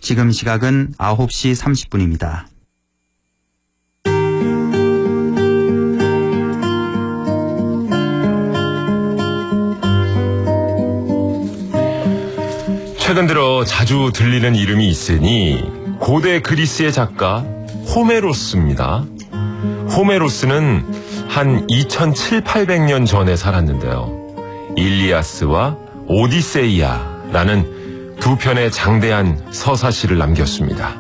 지금 시각은 9시 30분입니다. 최근 들어 자주 들리는 이름이 있으니 고대 그리스의 작가 호메로스입니다. 호메로스는 한 2700~800년 전에 살았는데요. 일리아스와 오디세이아라는 두 편의 장대한 서사시를 남겼습니다.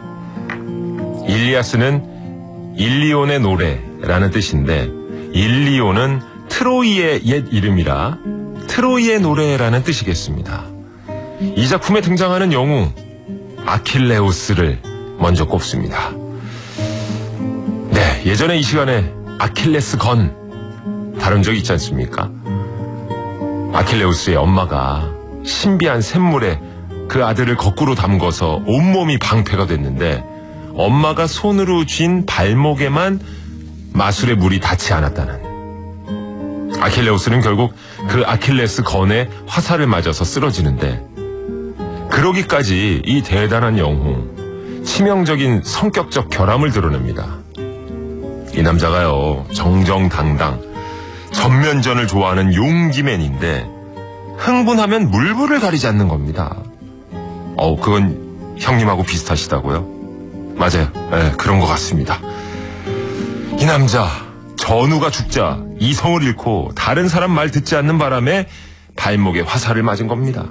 일리아스는 일리온의 노래라는 뜻인데 일리온은 트로이의 옛 이름이라 트로이의 노래라는 뜻이겠습니다. 이 작품에 등장하는 영웅 아킬레우스를 먼저 꼽습니다. 네, 예전에 이 시간에 아킬레스 건 다룬 적 있지 않습니까? 아킬레우스의 엄마가 신비한 샘물에 그 아들을 거꾸로 담궈서 온몸이 방패가 됐는데 엄마가 손으로 쥔 발목에만 마술의 물이 닿지 않았다는. 아킬레우스는 결국 그 아킬레스 건에 화살을 맞아서 쓰러지는데 그러기까지 이 대단한 영웅, 치명적인 성격적 결함을 드러냅니다. 이 남자가요, 정정당당 전면전을 좋아하는 용기맨인데 흥분하면 물불을 가리지 않는 겁니다. 그건 형님하고 비슷하시다고요? 맞아요. 네, 그런 것 같습니다. 이 남자 전우가 죽자 이성을 잃고 다른 사람 말 듣지 않는 바람에 발목에 화살을 맞은 겁니다.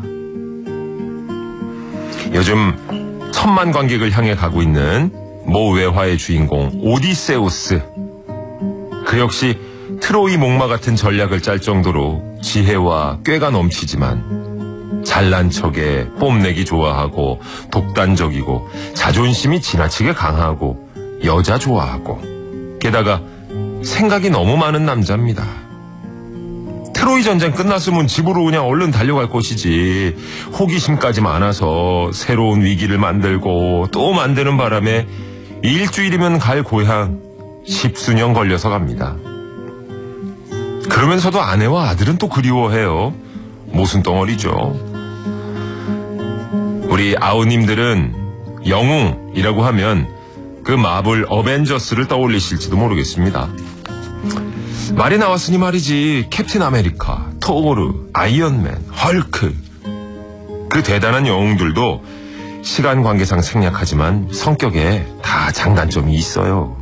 요즘 천만 관객을 향해 가고 있는 모 외화의 주인공 오디세우스. 그 역시 트로이 목마 같은 전략을 짤 정도로 지혜와 꾀가 넘치지만 잘난 척에 뽐내기 좋아하고 독단적이고 자존심이 지나치게 강하고 여자 좋아하고 게다가 생각이 너무 많은 남자입니다. 트로이 전쟁 끝났으면 집으로 그냥 얼른 달려갈 것이지 호기심까지 많아서 새로운 위기를 만들고 또 만드는 바람에 일주일이면 갈 고향 10수년 걸려서 갑니다. 그러면서도 아내와 아들은 또 그리워해요. 모순덩어리죠. 우리 아우님들은 영웅이라고 하면 그 마블 어벤져스를 떠올리실지도 모르겠습니다. 말이 나왔으니 말이지 캡틴 아메리카, 토르, 아이언맨, 헐크 그 대단한 영웅들도 시간 관계상 생략하지만 성격에 다 장단점이 있어요.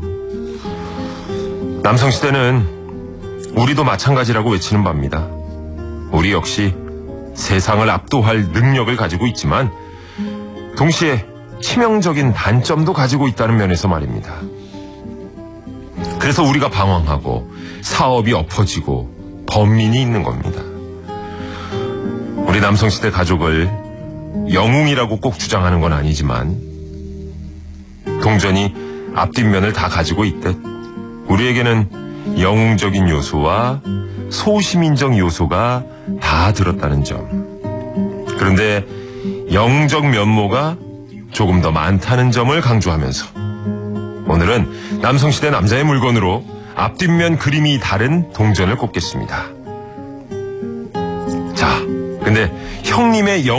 남성시대는 우리도 마찬가지라고 외치는 바입니다. 우리 역시 세상을 압도할 능력을 가지고 있지만 동시에 치명적인 단점도 가지고 있다는 면에서 말입니다. 그래서 우리가 방황하고 사업이 엎어지고 번민이 있는 겁니다. 우리 남성시대 가족을 영웅이라고 꼭 주장하는 건 아니지만 동전이 앞뒷면을 다 가지고 있듯 우리에게는 영웅적인 요소와 소시민적 요소가 다 들었다는 점. 그런데 영적 면모가 조금 더 많다는 점을 강조하면서 오늘은 남성시대 남자의 물건으로 앞뒷면 그림이 다른 동전을 꼽겠습니다. 자, 근데 형님의